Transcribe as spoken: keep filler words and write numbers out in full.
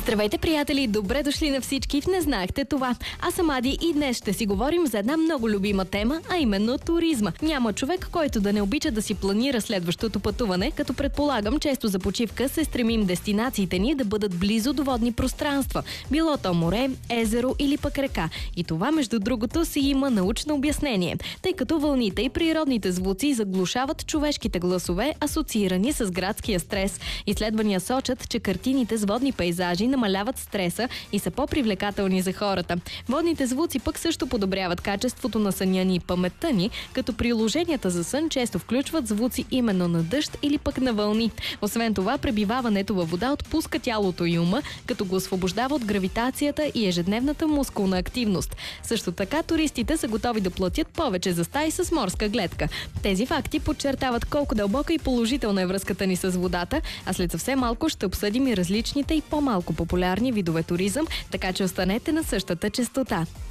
Здравейте, приятели! Добре дошли на всички в Не знаехте това. Аз съм Ади и днес ще си говорим за една много любима тема, а именно туризма. Няма човек, който да не обича да си планира следващото пътуване, като предполагам, често за почивка се стремим дестинациите ни да бъдат близо до водни пространства. Било то море, езеро или пък река. И това, между другото, си има научно обяснение, тъй като вълните и природните звуци заглушават човешките гласове, асоциирани с градския стрес. Изследвания сочат, че картините с водни пейзажи намаляват стреса и са по-привлекателни за хората. Водните звуци пък също подобряват качеството на съня ни и паметта ни, като приложенията за сън често включват звуци именно на дъжд или пък на вълни. Освен това, пребиваването във вода отпуска тялото и ума, като го освобождава от гравитацията и ежедневната мускулна активност. Също така, туристите са готови да платят повече за стаи с морска гледка. Тези факти подчертават колко дълбока и положителна е връзката ни с водата, а след съвсем малко ще обсъдим и различните и по-малко популярни видове туризъм, така че останете на същата честота.